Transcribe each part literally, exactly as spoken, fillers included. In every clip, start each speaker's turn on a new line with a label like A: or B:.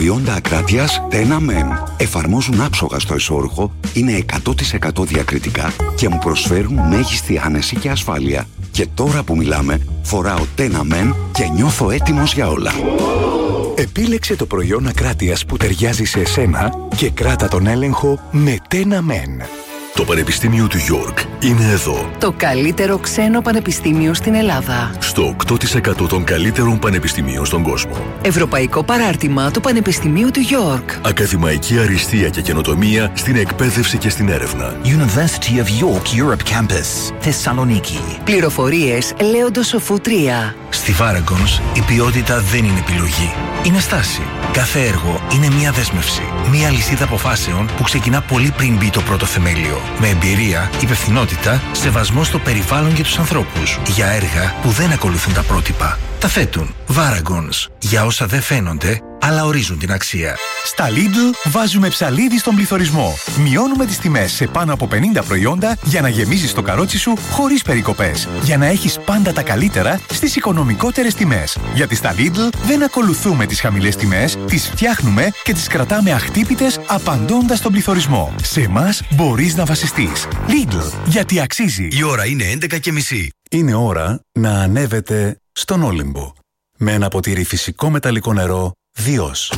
A: προϊόντα ακράτειας Tena Men. Εφαρμόζουν άψογα στο εσώρουχο, είναι εκατό τοις εκατό διακριτικά και μου προσφέρουν μέγιστη άνεση και ασφάλεια. Και τώρα που μιλάμε, φοράω Tena Men και νιώθω έτοιμος για όλα.
B: Επίλεξε το προϊόν ακράτειας που ταιριάζει σε εσένα και κράτα τον έλεγχο με Tena Men.
C: Το Πανεπιστήμιο του York είναι εδώ.
D: Το καλύτερο ξένο πανεπιστήμιο στην Ελλάδα.
C: Στο οκτώ τοις εκατό των καλύτερων πανεπιστημίων στον κόσμο.
D: Ευρωπαϊκό παράρτημα του Πανεπιστημίου του York.
C: Ακαδημαϊκή αριστεία και καινοτομία στην εκπαίδευση και στην έρευνα.
E: University of York Europe Campus, Θεσσαλονίκη.
D: Πληροφορίες Λέοντος Σοφού τρία.
E: Στη Varagons η ποιότητα δεν είναι επιλογή. Είναι στάση. Κάθε έργο είναι μια δέσμευση. Μια λυσίδα αποφάσεων που ξεκινά πολύ πριν μπει το πρώτο θεμέλιο. Με εμπειρία, υπευθυνότητα, σεβασμό στο περιβάλλον και τους ανθρώπους. Για έργα που δεν ακολουθούν τα πρότυπα. Τα θέτουν. Varagons. Για όσα δεν φαίνονται, αλλά ορίζουν την αξία.
B: Στα Lidl βάζουμε ψαλίδι στον πληθωρισμό. Μειώνουμε τις τιμές σε πάνω από πενήντα προϊόντα για να γεμίζεις το καρότσι σου χωρίς περικοπές. Για να έχεις πάντα τα καλύτερα στις οικονομικότερες τιμές. Γιατί στα Lidl δεν ακολουθούμε τις χαμηλές τιμές, τις φτιάχνουμε και τις κρατάμε αχτύπητες απαντώντας στον πληθωρισμό. Σε εμάς μπορείς να βασιστείς. Lidl, γιατί αξίζει.
F: Η ώρα είναι έντεκα και μισή.
B: Είναι ώρα να ανέβετε στον Όλυμπο. Με ένα ποτήρι φυσικό μεταλλικό νερό Διός.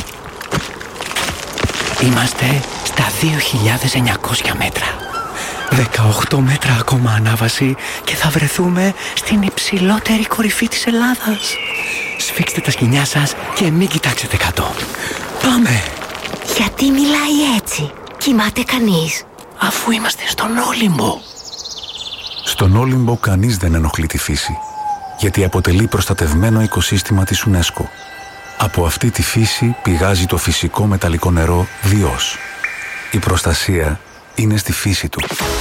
G: Είμαστε στα δύο χιλιάδες εννιακόσια μέτρα. δεκαοκτώ μέτρα ακόμα ανάβαση και θα βρεθούμε στην υψηλότερη κορυφή της Ελλάδας. Σφίξτε τα σκοινιά σας και μην κοιτάξετε κάτω. Πάμε!
H: Γιατί μιλάει έτσι? Κοιμάται κανείς?
G: Αφού είμαστε στον Όλυμπο.
B: Στον Όλυμπο κανείς δεν ενοχλεί τη φύση, γιατί αποτελεί προστατευμένο οικοσύστημα της UNESCO. Από αυτή τη φύση πηγάζει το φυσικό μεταλλικό νερό Διός. Η προστασία είναι στη φύση του.